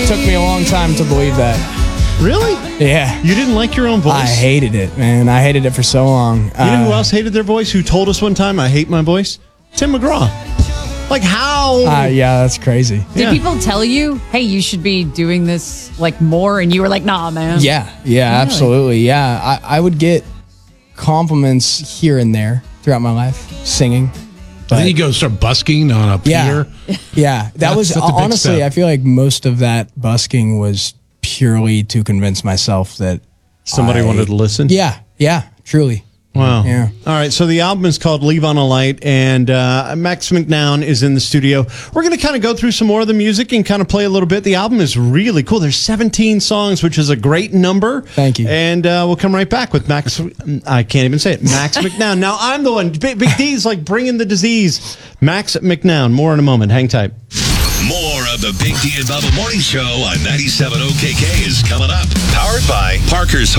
took me a long time to believe that. Really? Yeah. You didn't like your own voice? I hated it, man. I hated it for so long. You know who else hated their voice? Who told us one time, I hate my voice? Tim McGraw. Like how? Yeah, that's crazy. Did people tell you, hey, you should be doing this like more? And you were like, nah, man. Yeah, absolutely. Yeah, I would get compliments here and there throughout my life, singing. But then you go start busking on a pier. Yeah. That's a big honestly, step. I feel like most of that busking was purely to convince myself that somebody wanted to listen. Yeah, truly. Wow. Yeah. All right. So the album is called Leave on a Light, and Max McNown is in the studio. We're going to kind of go through some more of the music and kind of play a little bit. The album is really cool. There's 17 songs, which is a great number. Thank you. And we'll come right back with Max. I can't even say it. Max McNown. Now I'm the one. Big D's like bringing the disease. Max McNown. More in a moment. Hang tight. More of the Big D and Bubba Morning Show on 97 OKK is coming up. Powered by Parker's